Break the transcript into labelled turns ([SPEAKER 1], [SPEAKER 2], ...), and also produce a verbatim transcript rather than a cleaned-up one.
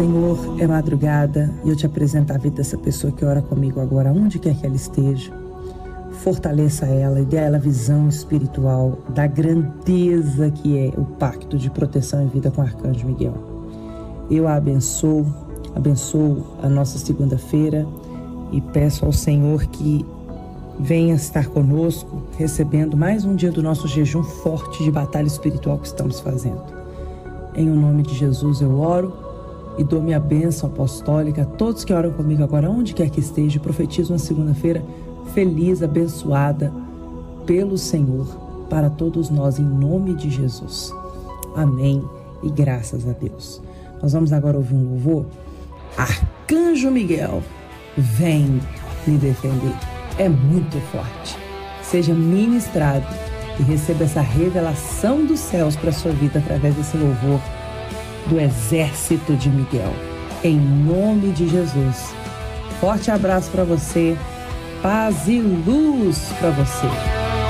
[SPEAKER 1] Senhor, é madrugada e eu te apresento a vida dessa pessoa que ora comigo agora, onde quer que ela esteja. Fortaleça ela e dê a ela visão espiritual da grandeza que é o pacto de proteção e vida com o Arcanjo Miguel. Eu a abençoo, abençoo a nossa segunda-feira e peço ao Senhor que venha estar conosco, recebendo mais um dia do nosso jejum forte de batalha espiritual que estamos fazendo. Em o nome de Jesus eu oro e dou minha bênção apostólica a todos que oram comigo agora, onde quer que esteja, e profetizo uma segunda-feira feliz, abençoada pelo Senhor, para todos nós, em nome de Jesus. Amém e graças a Deus. Nós vamos agora ouvir um louvor. Arcanjo Miguel, vem me defender. É muito forte. Seja ministrado e receba essa revelação dos céus para a sua vida através desse louvor do exército de Miguel. Em nome de Jesus. Forte abraço para você. Paz e luz para você.